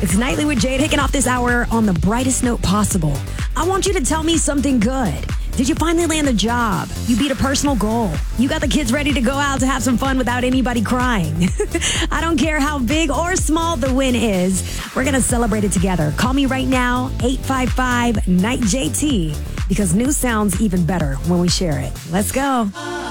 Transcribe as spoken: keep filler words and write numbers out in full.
It's Nightly with Jade, kicking off this hour on the brightest note possible. I want you to tell me something good. Did you finally land the job? You beat a personal goal. You got the kids ready to go out to have some fun without anybody crying. I don't care how big or small the win is. We're going to celebrate it together. Call me right now, eight five five, N I G H J T, because news sounds even better when we share it. Let's go.